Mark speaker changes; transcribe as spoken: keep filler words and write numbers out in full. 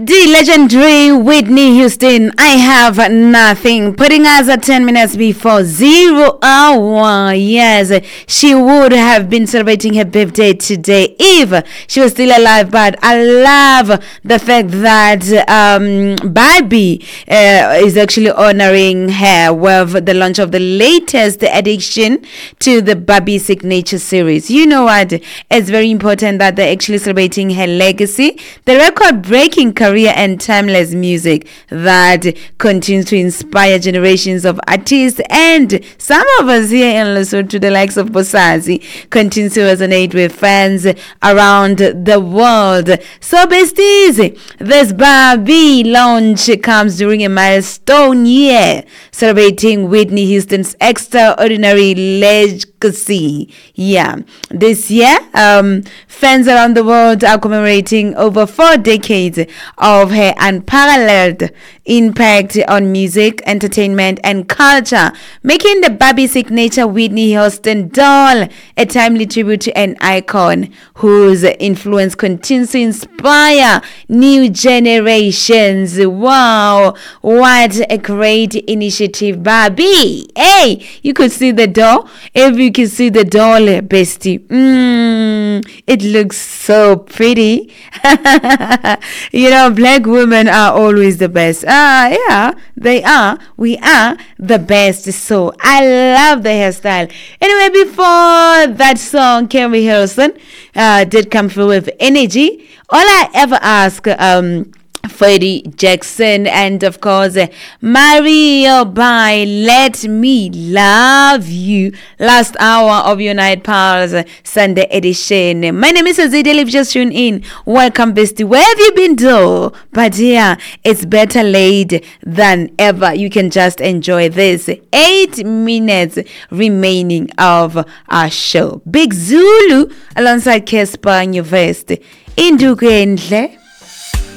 Speaker 1: The legendary Whitney Houston, I Have Nothing, putting us at ten minutes before zero hour. Yes, she would have been celebrating her birthday today if she was still alive, but I love the fact that um, Barbie uh, is actually honoring her with the launch of the latest addition to the Barbie Signature series. You know what? It's very important that they're actually celebrating her legacy, the record-breaking career and timeless music that continues to inspire generations of artists, and some of us here in Lesotho, the likes of Bosazi, continue to resonate with fans around the world. So besties, this Barbie launch comes during a milestone year celebrating Whitney Houston's extraordinary legacy. Yeah, this year um fans around the world are commemorating over four decades of her unparalleled impact on music, entertainment, and culture, making the Barbie signature Whitney Houston doll a timely tribute to an icon whose influence continues to inspire new generations. Wow, what a great initiative, Barbie. Hey, you could see the doll. If you can see the doll, bestie, mm, it looks so pretty. You know, black women are always the best. Ah, yeah, they are. We are the best. So I love the hairstyle. Anyway, before that song, Kerry Harrison uh, did come through with energy. All I ever ask, um, Freddie Jackson, and of course uh, Mario by Let Me Love You, last hour of your Night Pulse uh, Sunday edition. My name is Azidel. If you just tuned in, welcome, bestie. Where have you been, though? But yeah, it's better late than ever. You can just enjoy this eight minutes remaining of our show. Big Zulu alongside Kespa and your vest. Indukendle.